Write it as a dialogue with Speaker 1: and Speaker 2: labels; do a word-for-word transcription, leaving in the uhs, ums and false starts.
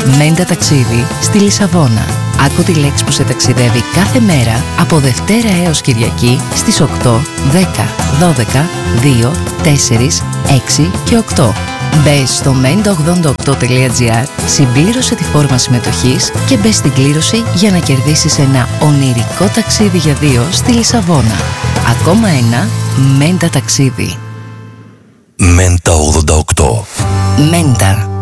Speaker 1: Μέντα ταξίδι στη Λισαβόνα. Άκου τη λέξη που σε ταξιδεύει κάθε μέρα από Δευτέρα έως Κυριακή στις οκτώ, δέκα, δώδεκα, δύο, τέσσερα, έξι και οκτώ. Μπες στο μέντα ογδόντα οκτώ τελεία τζι άρ, συμπλήρωσε τη φόρμα συμμετοχής και μπες στην κλήρωση για να κερδίσεις ένα ονειρικό ταξίδι για δύο στη Λισαβόνα. Ακόμα ένα Μέντα ταξίδι.
Speaker 2: Μέντα ογδόντα οκτώ.
Speaker 1: Μέντα.